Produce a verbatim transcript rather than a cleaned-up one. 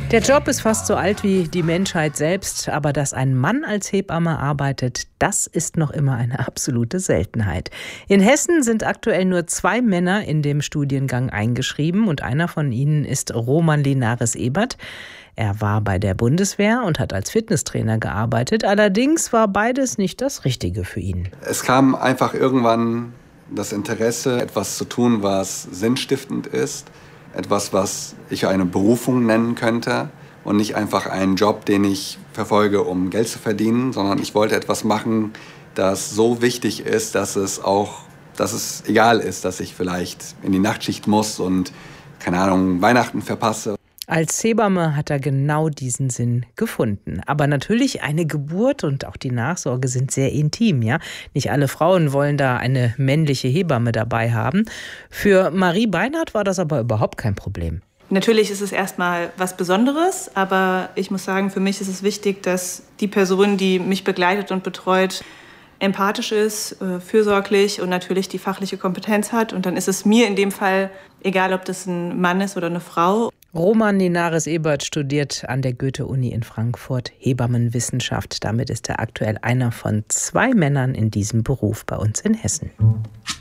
Der Job ist fast so alt wie die Menschheit selbst, aber dass ein Mann als Hebamme arbeitet, das ist noch immer eine absolute Seltenheit. In Hessen sind aktuell nur zwei Männer in dem Studiengang eingeschrieben und einer von ihnen ist Roman Linares-Ebert. Er war bei der Bundeswehr und hat als Fitnesstrainer gearbeitet, allerdings war beides nicht das Richtige für ihn. Es kam einfach irgendwann das Interesse, etwas zu tun, was sinnstiftend ist. Etwas, was ich eine Berufung nennen könnte und nicht einfach einen Job, den ich verfolge, um Geld zu verdienen, sondern ich wollte etwas machen, das so wichtig ist, dass es auch, dass es egal ist, dass ich vielleicht in die Nachtschicht muss und, keine Ahnung, Weihnachten verpasse. Als Hebamme hat er genau diesen Sinn gefunden. Aber natürlich, eine Geburt und auch die Nachsorge sind sehr intim, ja. Nicht alle Frauen wollen da eine männliche Hebamme dabei haben. Für Marie Beinhardt war das aber überhaupt kein Problem. Natürlich ist es erstmal was Besonderes, aber ich muss sagen, für mich ist es wichtig, dass die Person, die mich begleitet und betreut, empathisch ist, fürsorglich und natürlich die fachliche Kompetenz hat. Und dann ist es mir in dem Fall egal, ob das ein Mann ist oder eine Frau. Roman Linares-Ebert studiert an der Goethe-Uni in Frankfurt Hebammenwissenschaft. Damit ist er aktuell einer von zwei Männern in diesem Beruf bei uns in Hessen.